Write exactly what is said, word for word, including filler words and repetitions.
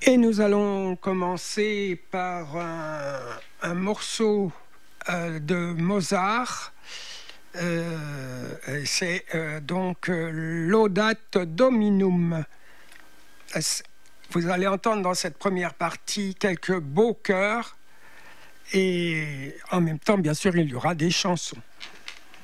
Et nous allons commencer par un, un morceau euh, de Mozart. Euh, c'est euh, donc euh, Laudate Dominum. Vous allez entendre dans cette première partie quelques beaux chœurs et en même temps, bien sûr, il y aura des chansons.